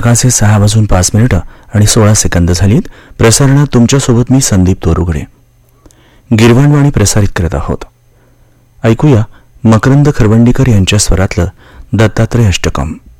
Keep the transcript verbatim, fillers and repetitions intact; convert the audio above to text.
सकाळचे सहा वाजून पाच मिनिटं आणि सोळा सेकंद झालीत. प्रसारणात तुमच्यासोबत मी संदीप तोरुगडे गिरवाणवाणी प्रसारित करत आहोत. ऐकूया मकरंद खरवंडीकर यांच्या स्वरातलं दत्तात्रय अष्टकम.